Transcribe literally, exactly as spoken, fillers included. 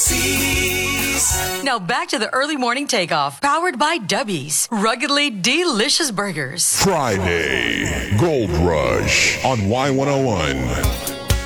Macy's. Now back to the early morning takeoff, powered by Dubby's. Ruggedly delicious burgers. Friday, Gold Rush on Y one oh one.